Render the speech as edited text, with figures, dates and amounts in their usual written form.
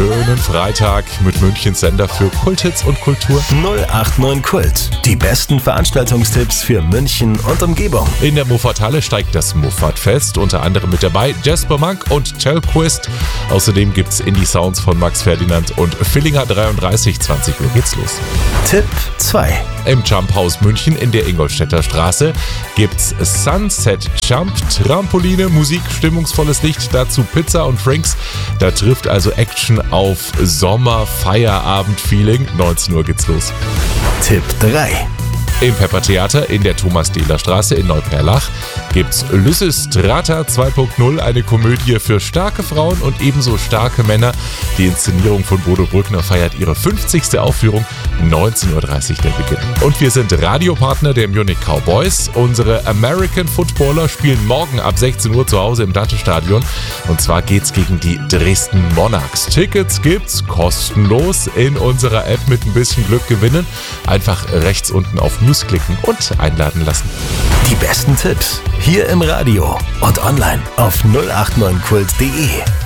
schönen Freitag mit Münchens Sender für Kulthits und Kultur. 089 Kult. Die besten Veranstaltungstipps für München und Umgebung. In der Muffathalle steigt das Muffatfest, unter anderem mit dabei Jasper Monk und Telquist. Außerdem gibt's Indie-Sounds von Max Ferdinand und Villinger 33. 20 Uhr geht's los. Tipp 2. Im Jump House München in der Ingolstädter Straße gibt's Sunset Jump, Trampoline, Musik, stimmungsvolles Licht, dazu Pizza und Drinks. Da trifft also Action auf Sommer-Feierabend-Feeling. 19 Uhr geht's los. Tipp 3. Im Pepper-Theater in der Thomas-Dehler-Straße in Neuperlach gibt's Lysistrata 2.0, eine Komödie für starke Frauen und ebenso starke Männer. Die Inszenierung von Bodo Brückner feiert ihre 50. Aufführung, 19.30 Uhr der Beginn. Und wir sind Radiopartner der Munich Cowboys. Unsere American Footballer spielen morgen ab 16 Uhr zu Hause im Dante-Stadion. Und zwar geht's gegen die Dresden Monarchs. Tickets gibt's kostenlos in unserer App, mit ein bisschen Glück gewinnen. Einfach rechts unten auf News klicken und einladen lassen. Die besten Tipps hier im Radio und online auf 089kult.de.